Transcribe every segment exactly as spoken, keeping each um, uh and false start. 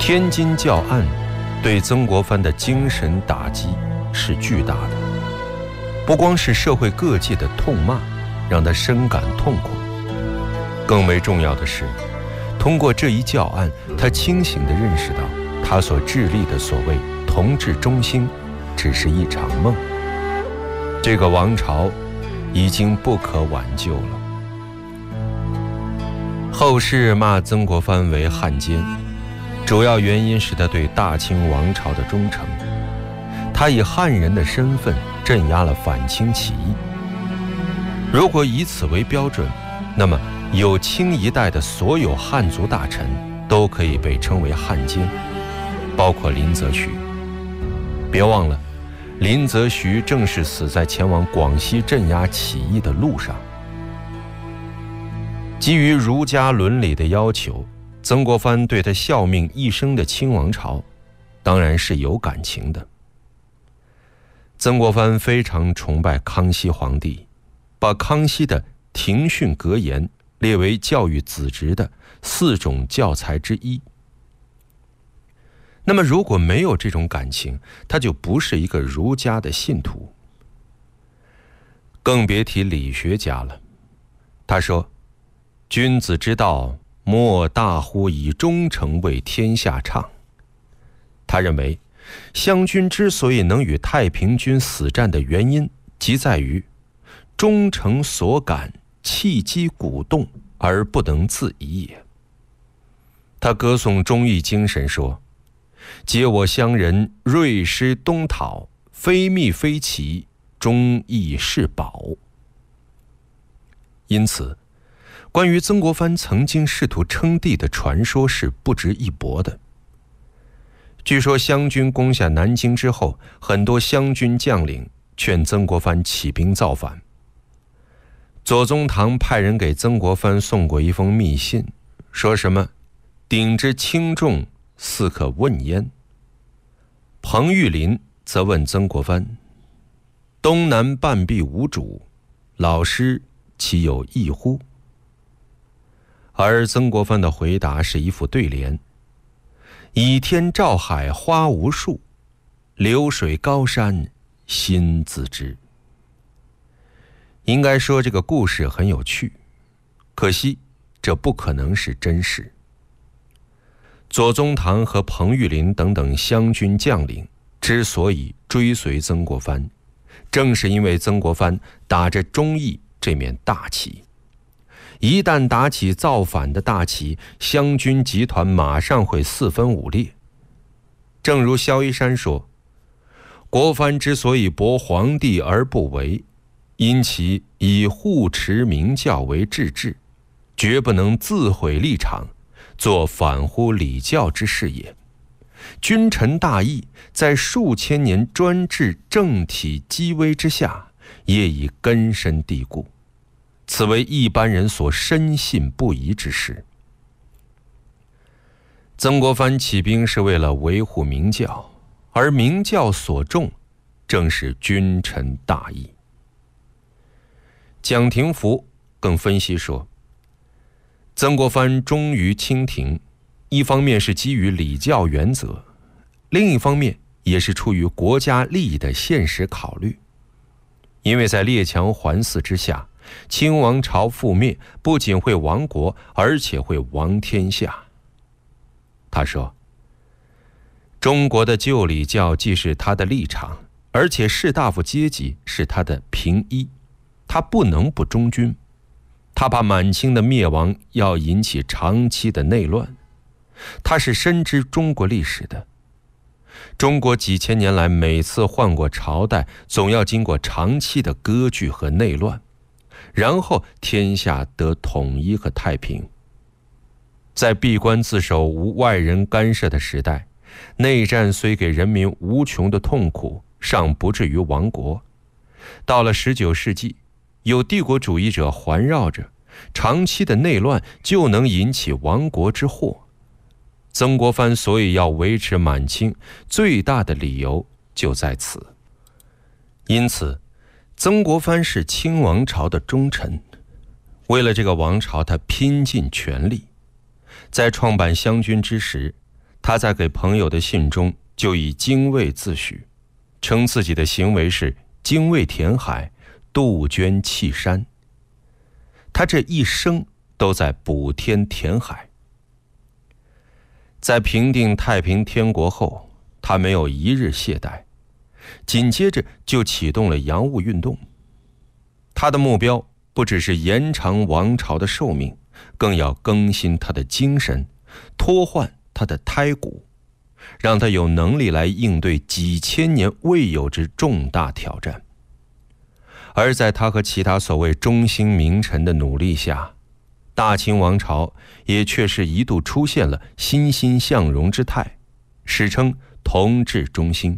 天津教案对曾国藩的精神打击是巨大的，不光是社会各界的痛骂让他深感痛苦，更为重要的是，通过这一教案，他清醒地认识到他所致力的所谓同治中兴只是一场梦，这个王朝已经不可挽救了。后世骂曾国藩为汉奸，主要原因是他对大清王朝的忠诚，他以汉人的身份镇压了反清起义。如果以此为标准，那么有清一代的所有汉族大臣都可以被称为汉奸，包括林则徐。别忘了，林则徐正是死在前往广西镇压起义的路上。基于儒家伦理的要求，曾国藩对他效命一生的清王朝当然是有感情的。曾国藩非常崇拜康熙皇帝，把康熙的庭训格言列为教育子侄的四种教材之一。那么如果没有这种感情，他就不是一个儒家的信徒，更别提理学家了。他说，君子之道，莫大乎以忠诚为天下倡。他认为湘军之所以能与太平军死战的原因，即在于忠诚所感，气机鼓动而不能自已也。他歌颂忠义精神说，皆我乡人锐师东讨，非密非奇，忠义是宝。因此关于曾国藩曾经试图称帝的传说是不值一驳的。据说湘军攻下南京之后，很多湘军将领劝曾国藩起兵造反。左宗棠派人给曾国藩送过一封密信，说什么鼎之轻重，似可问焉。彭玉麟则问曾国藩，东南半壁无主，老师岂有异乎？而曾国藩的回答是一副对联，倚天照海花无数，流水高山心自知。应该说这个故事很有趣，可惜这不可能是真实。左宗棠和彭玉麟等等湘军将领之所以追随曾国藩，正是因为曾国藩打着忠义这面大旗。一旦打起造反的大旗，湘军集团马上会四分五裂。正如萧一山说，国藩之所以驳皇帝而不为，因其以护持明教为志志，绝不能自毁立场，做反乎礼教之事也。君臣大义，在数千年专制政体积威之下，业已根深蒂固，此为一般人所深信不疑之事。曾国藩起兵是为了维护明教，而明教所重正是君臣大义。蒋廷福更分析说，曾国藩忠于清廷，一方面是基于礼教原则，另一方面也是出于国家利益的现实考虑。因为在列强环伺之下，清王朝覆灭，不仅会亡国，而且会亡天下。他说，中国的旧礼教既是他的立场，而且士大夫阶级是他的平依，他不能不忠君。他怕满清的灭亡要引起长期的内乱，他是深知中国历史的。中国几千年来每次换过朝代，总要经过长期的割据和内乱，然后天下得统一和太平。在闭关自守无外人干涉的时代，内战虽给人民无穷的痛苦，尚不至于亡国。到了十九世纪，有帝国主义者环绕着，长期的内乱就能引起亡国之祸。曾国藩所以要维持满清，最大的理由就在此。因此曾国藩是清王朝的忠臣，为了这个王朝他拼尽全力。在创办湘军之时， 他在给朋友的信中就以精卫自诩，称自己的行为是精卫填海，杜鹃弃山。他这一生都在补天填海。在平定太平天国后，他没有一日懈怠，紧接着就启动了洋务运动。他的目标不只是延长王朝的寿命，更要更新他的精神，脱换他的胎骨，让他有能力来应对几千年未有之重大挑战。而在他和其他所谓中兴名臣的努力下，大清王朝也确实一度出现了欣欣向荣之态，史称同治中兴。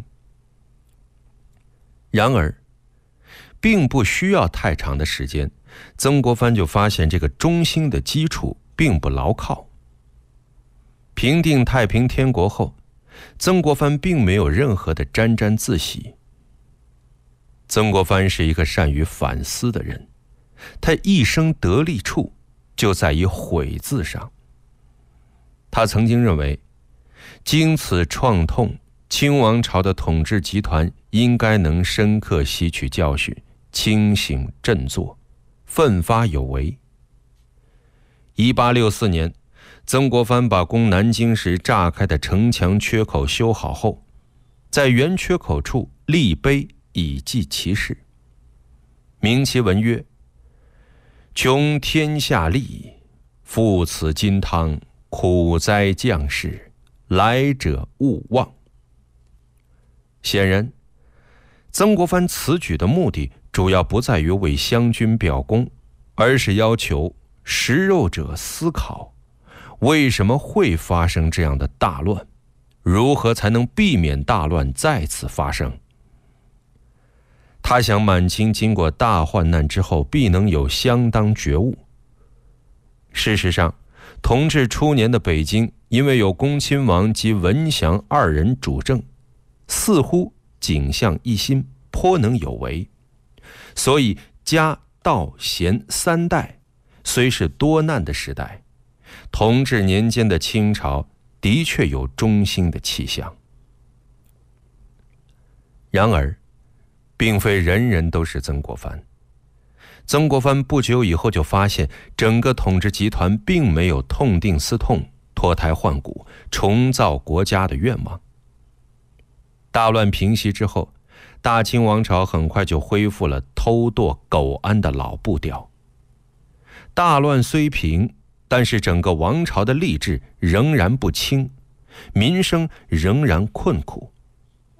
然而并不需要太长的时间，曾国藩就发现这个中兴的基础并不牢靠。平定太平天国后，曾国藩并没有任何的沾沾自喜。曾国藩是一个善于反思的人，他一生得力处就在于悔字上。他曾经认为，经此创痛，清王朝的统治集团应该能深刻吸取教训，清醒振作，奋发有为。一八六四年，曾国藩把攻南京时炸开的城墙缺口修好后，在原缺口处立碑以记其事，明其文曰：穷天下利，复此金汤，苦哉将士，来者勿忘。显然，曾国藩此举的目的主要不在于为湘军表功，而是要求食肉者思考，为什么会发生这样的大乱，如何才能避免大乱再次发生。他想满清经过大患难之后必能有相当觉悟。事实上，同治初年的北京因为有恭亲王及文祥二人主政，似乎景象一新，颇能有为，所以嘉道咸三代虽是多难的时代，同治年间的清朝的确有中兴的气象。然而并非人人都是曾国藩。曾国藩不久以后就发现，整个统治集团并没有痛定思痛、脱胎换骨、重造国家的愿望。大乱平息之后，大清王朝很快就恢复了偷剁苟安的老步调。大乱虽平，但是整个王朝的吏治仍然不清，民生仍然困苦。